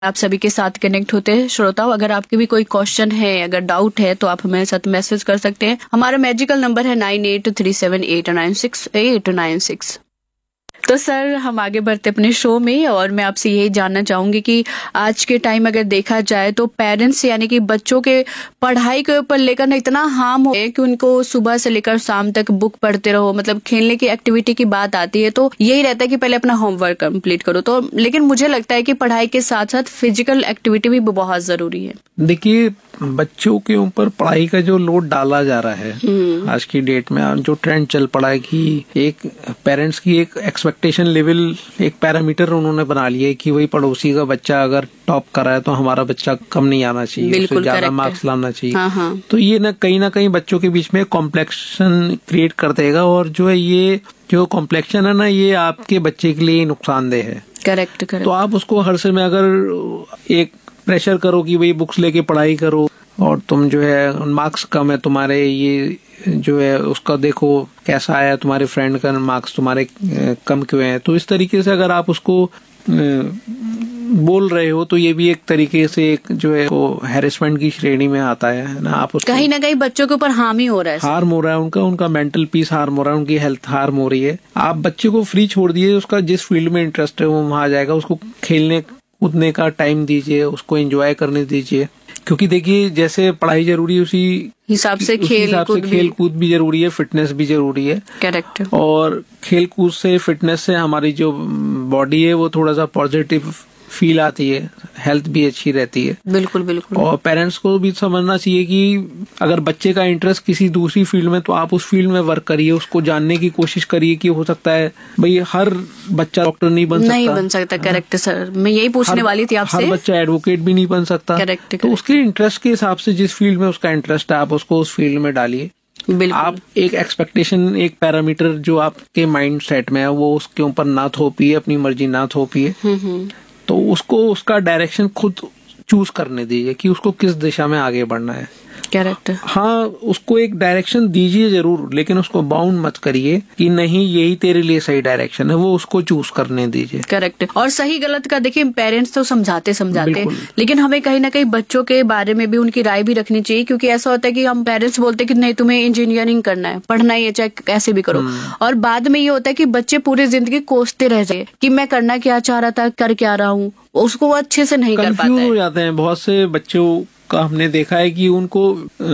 आप सभी के साथ कनेक्ट होते हैं। श्रोताओं, अगर आपके भी कोई क्वेश्चन है, अगर डाउट है, तो आप हमारे साथ मैसेज कर सकते हैं। हमारा मैजिकल नंबर है 9837896896। तो सर, हम आगे बढ़ते अपने शो में, और मैं आपसे यही जानना चाहूंगी कि आज के टाइम अगर देखा जाए तो पेरेंट्स यानी कि बच्चों के पढ़ाई के ऊपर लेकर ना इतना हार्म हो कि उनको सुबह से लेकर शाम तक बुक पढ़ते रहो, मतलब खेलने की एक्टिविटी की बात आती है तो यही रहता है कि पहले अपना होमवर्क कंप्लीट करो। तो लेकिन मुझे लगता है कि पढ़ाई के साथ साथ फिजिकल एक्टिविटी भी बहुत जरूरी है। देखिए, बच्चों के ऊपर पढ़ाई का जो लोड डाला जा रहा है आज की डेट में, जो ट्रेंड चल पड़ा है कि एक पेरेंट्स की एक एक्सपेक्टेशन लेवल, एक पैरामीटर उन्होंने बना लिया है कि वही पड़ोसी का बच्चा अगर टॉप कर रहा है तो हमारा बच्चा कम नहीं आना चाहिए, उससे ज्यादा मार्क्स लाना चाहिए। हाँ। तो ये ना कहीं बच्चों के बीच में कॉम्प्लेक्शन क्रिएट कर देगा, और जो है ये जो कॉम्प्लेक्शन है ना, ये आपके बच्चे के लिए नुकसानदेह है। करेक्ट। तो आप उसको हर समय अगर एक प्रेशर करो कि भाई बुक्स लेके पढ़ाई करो और तुम जो है मार्क्स कम है तुम्हारे, ये जो है उसका देखो कैसा आया, तुम्हारे फ्रेंड का मार्क्स तुम्हारे कम क्यों है, तो इस तरीके से अगर आप उसको बोल रहे हो तो ये भी एक तरीके से एक जो है वो हैरेसमेंट की श्रेणी में आता है ना। आप कहीं ना कहीं बच्चों के ऊपर हार्म ही हो रहा है, हार्म हो रहा है, उनका मेंटल पीस हार्म हो रहा है, उनकी हेल्थ हार्म हो रही है। आप बच्चे को फ्री छोड़ दिए, उसका जिस फील्ड में इंटरेस्ट है वो वहां जाएगा, उसको खेलने कूदने का टाइम दीजिए, उसको एंजॉय करने दीजिए। क्योंकि देखिए, जैसे पढ़ाई जरूरी है उसी हिसाब से खेल कूद भी जरूरी है, फिटनेस भी जरूरी है। करेक्ट। और खेल कूद से, फिटनेस से हमारी जो बॉडी है वो थोड़ा सा पॉजिटिव फील आती है, हेल्थ भी अच्छी रहती है। बिल्कुल बिल्कुल। और पेरेंट्स को भी समझना चाहिए कि अगर बच्चे का इंटरेस्ट किसी दूसरी फील्ड में, तो आप उस फील्ड में वर्क करिए, उसको जानने की कोशिश करिए कि हो सकता है भाई हर बच्चा डॉक्टर नहीं बन सकता। करेक्ट सर, मैं यही पूछने वाली थी आपसे। हर बच्चा एडवोकेट भी नहीं बन सकता। करेक्ट। तो उसके इंटरेस्ट के हिसाब से, जिस फील्ड में उसका इंटरेस्ट है, आप उसको उस फील्ड में डालिए। आप एक एक्सपेक्टेशन, एक पैरामीटर जो आपके माइंड सेट में है वो उसके ऊपर ना थोपिए, अपनी मर्जी ना थोपिए। तो उसको उसका डायरेक्शन खुद चूज करने दीजिए कि उसको किस दिशा में आगे बढ़ना है। करेक्ट। हाँ, उसको एक डायरेक्शन दीजिए जरूर, लेकिन उसको बाउंड मत करिए कि नहीं यही तेरे लिए सही डायरेक्शन है, वो उसको चूज करने दीजिए। करेक्ट। और सही गलत का देखिए, पेरेंट्स तो समझाते लेकिन हमें कहीं ना कहीं बच्चों के बारे में भी उनकी राय भी रखनी चाहिए। क्योंकि ऐसा होता है कि हम पेरेंट्स बोलते हैं कि नहीं तुम्हें इंजीनियरिंग करना है, पढ़ना ही है, चाहे कैसे भी करो, और बाद में ये होता है कि बच्चे पूरी जिंदगी कोसते रह जाए कि मैं करना क्या चाह रहा था, कर क्या रहा हूँ, उसको वो अच्छे से नहीं कर पाता है। हो जाते हैं बहुत से बच्चों का, हमने देखा है कि उनको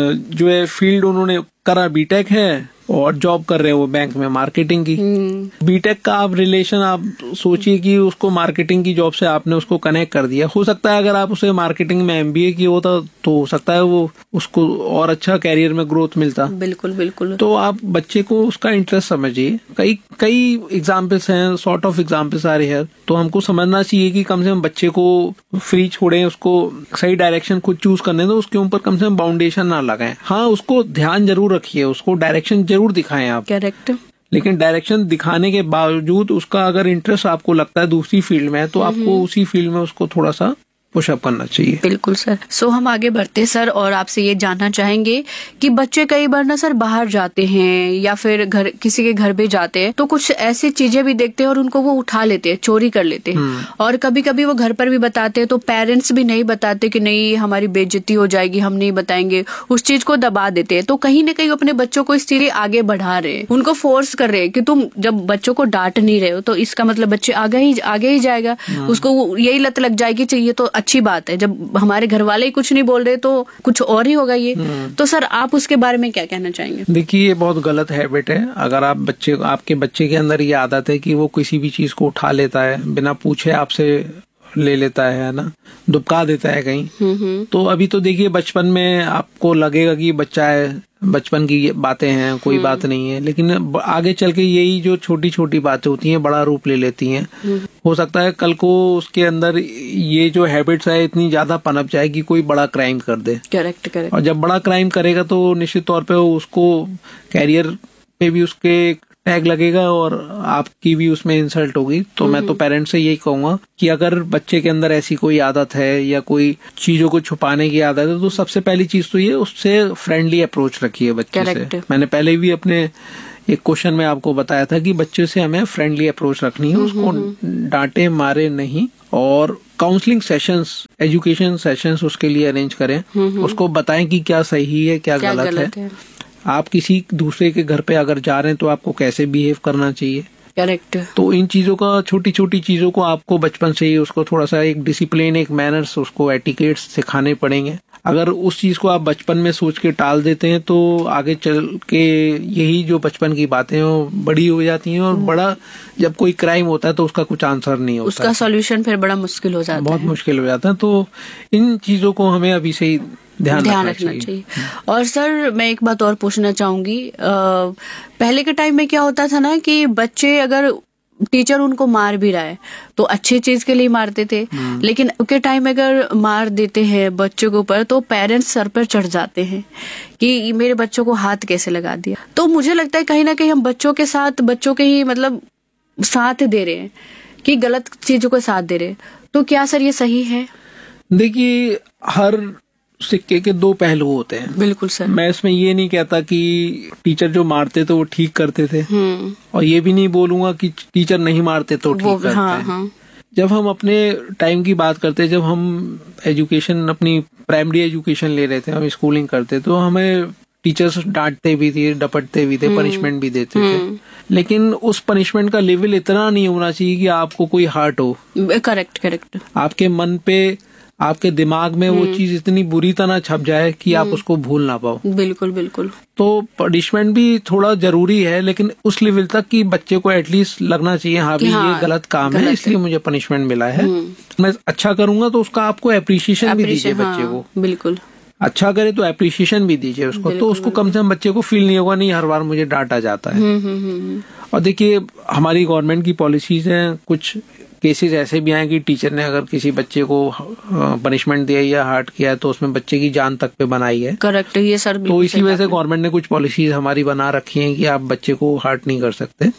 जो है फील्ड उन्होंने करा बीटेक है और जॉब कर रहे हैं वो बैंक में मार्केटिंग की। बीटेक का आप रिलेशन आप सोचिए कि उसको मार्केटिंग की जॉब से आपने उसको कनेक्ट कर दिया। हो सकता है अगर आप उसे मार्केटिंग में एमबीए किया होता तो हो सकता है वो उसको और अच्छा कैरियर में ग्रोथ मिलता। बिल्कुल बिल्कुल। तो आप बच्चे को उसका इंटरेस्ट समझिए। कई एग्जाम्पल्स हैं, सॉर्ट ऑफ एग्जाम्पल्स आ रहे हैं, तो हमको समझना चाहिए कि कम से कम बच्चे को फ्री छोड़ें, उसको सही डायरेक्शन खुद चूज करने दो, उसके ऊपर कम से कम बाउंडेशन ना लगाएं। हाँ, उसको ध्यान जरूर रखिए, उसको डायरेक्शन जरूर दिखाएं आप। करेक्ट। लेकिन डायरेक्शन दिखाने के बावजूद उसका अगर इंटरेस्ट आपको लगता है दूसरी फील्ड में, तो आपको उसी फील्ड में उसको थोड़ा सा पुशअप करना चाहिए। बिल्कुल सर। सो हम आगे बढ़ते सर, और आपसे ये जानना चाहेंगे कि बच्चे कई बार ना सर बाहर जाते हैं या फिर घर किसी के घर पे जाते हैं तो कुछ ऐसी चीजें भी देखते हैं और उनको वो उठा लेते हैं, चोरी कर लेते हैं, और कभी कभी वो घर पर भी बताते हैं तो पेरेंट्स भी नहीं बताते कि नहीं हमारी बेइज्जती हो जाएगी, हम नहीं बताएंगे, उस चीज को दबा देते हैं। तो कहीं ना कहीं अपने बच्चों को इस चीज आगे बढ़ा रहे हैं, उनको फोर्स कर रहे हैं कि तुम जब बच्चों को डांट नहीं रहे हो तो इसका मतलब बच्चे आगे ही जाएगा, उसको यही लत लग जाएगी। चाहिए तो अच्छी बात है, जब हमारे घर वाले ही कुछ नहीं बोल रहे तो कुछ और ही होगा ये। तो सर आप उसके बारे में क्या कहना चाहेंगे? देखिए, ये बहुत गलत हैबिट है। अगर आपके बच्चे के अंदर ये आदत है कि वो किसी भी चीज को उठा लेता है, बिना पूछे आपसे ले लेता है ना, दुबका देता है कहीं, तो अभी तो देखिए बचपन में आपको लगेगा कि बच्चा है, बचपन की बातें हैं, कोई बात नहीं है, लेकिन आगे चल के यही जो छोटी छोटी बातें होती हैं बड़ा रूप ले लेती हैं। हो सकता है कल को उसके अंदर ये जो हैबिट्स है इतनी ज्यादा पनप जाए कि कोई बड़ा क्राइम कर दे। करेक्ट। और जब बड़ा क्राइम करेगा तो निश्चित तौर पे उसको कैरियर पे भी उसके टैग लगेगा और आपकी भी उसमें इंसल्ट होगी। तो मैं तो पेरेंट्स से यही कहूंगा कि अगर बच्चे के अंदर ऐसी कोई आदत है या कोई चीजों को छुपाने की आदत है, तो सबसे पहली चीज तो ये उससे फ्रेंडली अप्रोच रखिए बच्चे से। मैंने पहले भी अपने एक क्वेश्चन में आपको बताया था कि बच्चे से हमें फ्रेंडली अप्रोच रखनी है, उसको डांटे मारे नहीं, और काउंसलिंग सेशंस, एजुकेशन सेशंस उसके लिए अरेंज करें, उसको बताएं कि क्या सही है क्या गलत है। आप किसी दूसरे के घर पे अगर जा रहे हैं तो आपको कैसे बिहेव करना चाहिए। करेक्ट। तो इन चीजों का, छोटी छोटी चीजों को आपको बचपन से ही उसको थोड़ा सा एक डिसिप्लिन, एक मैनर्स, उसको एटिकेट्स सिखाने पड़ेंगे। अगर उस चीज को आप बचपन में सोच के टाल देते हैं तो आगे चल के यही जो बचपन की बातें हैं वो बड़ी हो जाती हैं, और बड़ा जब कोई क्राइम होता है तो उसका कुछ आंसर नहीं होता, उसका सॉल्यूशन फिर बड़ा मुश्किल हो जाता है, बहुत मुश्किल हो जाता है। तो इन चीजों को हमें अभी से ही ध्यान रखना चाहिए। और सर मैं एक बात और पूछना चाहूंगी, पहले के टाइम में क्या होता था ना कि बच्चे अगर टीचर उनको मार भी रहा है तो अच्छी चीज के लिए मारते थे, लेकिन उनके टाइम में अगर मार देते हैं बच्चों के ऊपर तो पेरेंट्स सर पर चढ़ जाते हैं कि मेरे बच्चों को हाथ कैसे लगा दिया। तो मुझे लगता है कहीं ना कहीं हम बच्चों के साथ, बच्चों के ही मतलब साथ दे रहे हैं कि गलत चीजों को साथ दे रहे हैं। तो क्या सर ये सही है? देखिए, हर सिक्के के दो पहलू होते हैं। बिल्कुल सर। मैं इसमें ये नहीं कहता कि टीचर जो मारते थे वो ठीक करते थे, और ये भी नहीं बोलूंगा कि टीचर नहीं मारते तो ठीक करते हैं। हाँ। जब हम अपने टाइम की बात करते हैं, जब हम एजुकेशन, अपनी प्राइमरी एजुकेशन ले रहे थे, हम स्कूलिंग करते, तो हमें टीचर्स डांटते भी थे, डपटते भी थे, पनिशमेंट भी देते थे, लेकिन उस पनिशमेंट का लेवल इतना नहीं होना चाहिए कि आपको कोई हर्ट हो। करेक्ट। आपके मन पे, आपके दिमाग में वो चीज इतनी बुरी तरह छप जाए कि आप उसको भूल ना पाओ। बिल्कुल। तो पनिशमेंट भी थोड़ा जरूरी है, लेकिन उस लेवल तक कि बच्चे को एटलीस्ट लगना चाहिए हाँ भी ये गलत काम है, इसलिए मुझे पनिशमेंट मिला है। मैं अच्छा करूंगा तो उसका आपको एप्रिसिएशन भी दीजिए बच्चे को। बिल्कुल। अच्छा करे तो एप्रिसिएशन भी दीजिए उसको, तो उसको कम से कम बच्चे को फील नहीं होगा नहीं हर बार मुझे डांटा जाता है। और देखिए, हमारी गवर्नमेंट की पॉलिसीज हैं, कुछ केसेस ऐसे भी आए कि टीचर ने अगर किसी बच्चे को पनिशमेंट दिया या हर्ट किया है तो उसमें बच्चे की जान तक पे बनाई है। करेक्ट, ये सर। तो इसी वजह से गवर्नमेंट ने कुछ पॉलिसीज हमारी बना रखी हैं कि आप बच्चे को हर्ट नहीं कर सकते।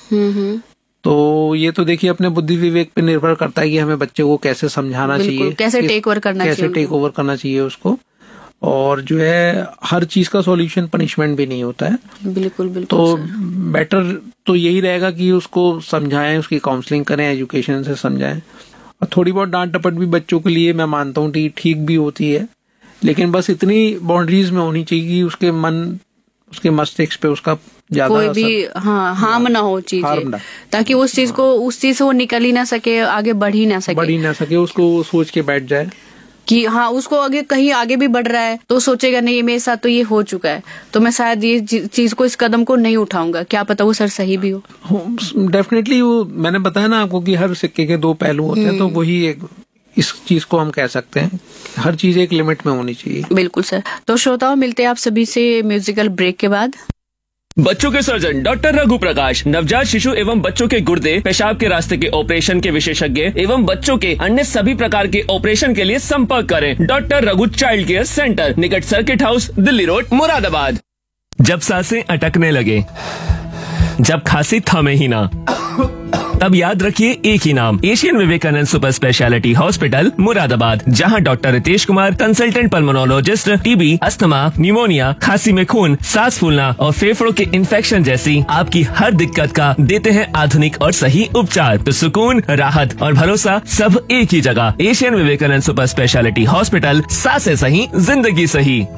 तो ये तो देखिए अपने बुद्धि विवेक पे निर्भर करता है कि हमें बच्चे को कैसे समझाना चाहिए, कैसे टेक ओवर करना चाहिए उसको। और जो है, हर चीज का सॉल्यूशन पनिशमेंट भी नहीं होता है। बिल्कुल। तो बेटर तो यही रहेगा कि उसको समझाएं, उसकी काउंसलिंग करें, एजुकेशन से समझाएं। और थोड़ी बहुत डांट डपट भी बच्चों के लिए मैं मानता हूँ कि ठीक भी होती है, लेकिन बस इतनी बाउंड्रीज में होनी चाहिए कि उसके मन, उसके मस्तिष्क पे उसका ज्यादा कोई भी हार्म ना हो चीजें, ताकि उस चीज से वो निकल ही ना सके, आगे बढ़ ही ना सके, उसको सोच के बैठ जाए कि हाँ उसको आगे कहीं आगे भी बढ़ रहा है तो सोचेगा नहीं मेरे साथ तो ये हो चुका है, तो मैं शायद ये चीज को, इस कदम को नहीं उठाऊंगा। क्या पता वो सर सही भी हो। डेफिनेटली वो मैंने बताया ना आपको कि हर सिक्के के दो पहलू होते हैं, तो वही एक इस चीज को हम कह सकते हैं, हर चीज एक लिमिट में होनी चाहिए। बिल्कुल सर। तो श्रोताओं, मिलते हैं आप सभी से म्यूजिकल ब्रेक के बाद। बच्चों के सर्जन डॉक्टर रघु प्रकाश नवजात शिशु एवं बच्चों के गुर्दे, पेशाब के रास्ते के ऑपरेशन के विशेषज्ञ एवं बच्चों के अन्य सभी प्रकार के ऑपरेशन के लिए संपर्क करें। Doctor Raghu child care centre, निकट circuit house, Delhi road, Moradabad. जब सांसें अटकने लगे, जब खांसी थमे ही ना, तब याद रखिए एक ही नाम, Asian Vivekananda super speciality hospital, Moradabad, जहां doctor Ritesh Kumar, consultant pulmonologist, TB, asthma, pneumonia, खांसी में खून, सांस फूलना और फेफड़ों के इन्फेक्शन जैसी आपकी हर दिक्कत का देते हैं आधुनिक और सही उपचार। तो सुकून, राहत और भरोसा सब एक ही जगह। Asian Vivekananda super speciality hospital, सांसें सही, जिंदगी सही।